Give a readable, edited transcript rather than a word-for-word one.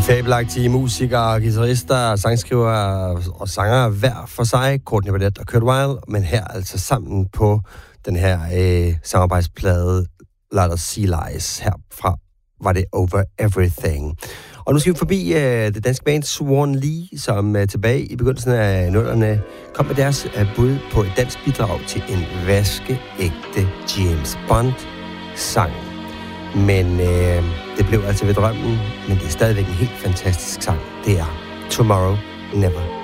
fabelagtige musikere, guitarister, sangskrivere og sangere hver for sig, Courtney Barnett og Kurt Weill, men her altså sammen på den her samarbejdsplade Lot of Sea Lies. Herfra var det Over Everything. Og nu skal vi forbi det danske band Swan Lee, som tilbage i begyndelsen af 00'erne kom med deres bud på et dansk bidrag til en vaskeægte James Bond-sang. Men det blev altså ved drømmen, men det er stadigvæk en helt fantastisk sang. Det er Tomorrow Never